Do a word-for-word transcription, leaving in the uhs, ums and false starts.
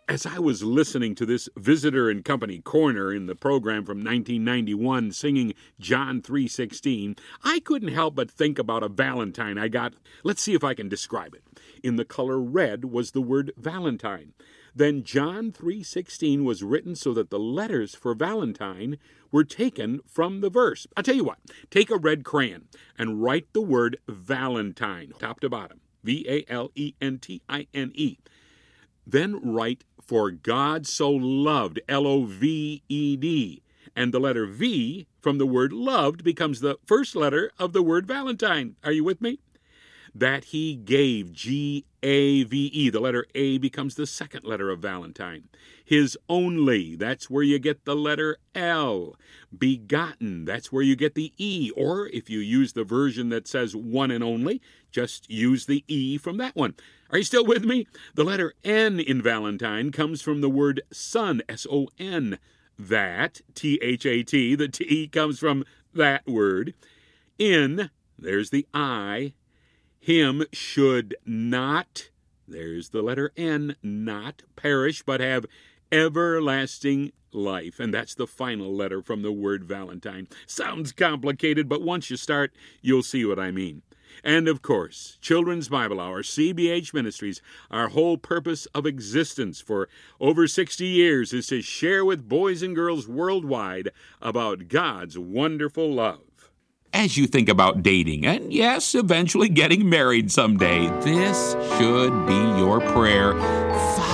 As I was listening to this visitor and company corner in the program from nineteen ninety-one singing John three sixteen, I couldn't help but think about a valentine I got. Let's see if I can describe it. In the color red was the word Valentine. Then John three sixteen was written so that the letters for Valentine were taken from the verse. I'll tell you what, take a red crayon and write the word Valentine, top to bottom, V A L E N T I N E. Then write for God so loved, L O V E D. And the letter V from the word loved becomes the first letter of the word Valentine. Are you with me? That he gave, G A V E. The letter A becomes the second letter of Valentine. His only, that's where you get the letter L. Begotten, that's where you get the E. Or if you use the version that says one and only, just use the E from that one. Are you still with me? The letter N in Valentine comes from the word son, S O N. That, T H A T, the T comes from that word. In, there's the I. Him should not, there's the letter N, not perish, but have everlasting life. And that's the final letter from the word Valentine. Sounds complicated, but once you start, you'll see what I mean. And of course, Children's Bible Hour, C B H Ministries, our whole purpose of existence for over sixty years is to share with boys and girls worldwide about God's wonderful love. As you think about dating, and yes, eventually getting married someday, this should be your prayer.